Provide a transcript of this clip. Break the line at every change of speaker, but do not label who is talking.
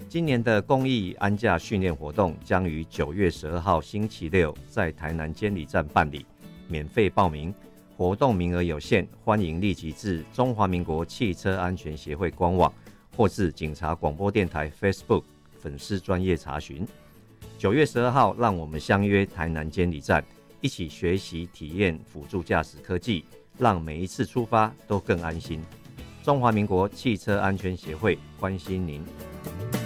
今年的公益安驾训练活动将于9月12号星期六在台南监理站办理，免费报名，活动名额有限，欢迎立即至中华民国汽车安全协会官网或至警察广播电台 Facebook 粉丝专页查询。9月12号，让我们相约台南监理站，一起学习体验辅助驾驶科技，让每一次出发都更安心。中华民国汽车安全协会关心您。